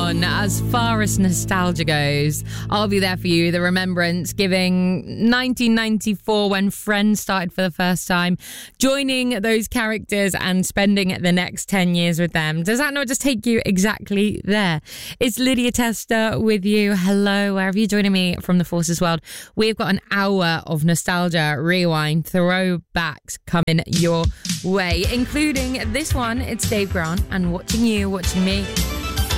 on. As far as nostalgia goes, I'll be there for you. The remembrance, giving 1994 when Friends started for the first time, joining those characters and spending the next 10 years with them. Does that not just take you exactly there? It's Lydia Tester with you. Hello, wherever you're joining me from the Forces world. We've got an hour of nostalgia, rewind, throwbacks coming your way, including this one. It's Dave Grant and Watching You, Watching Me.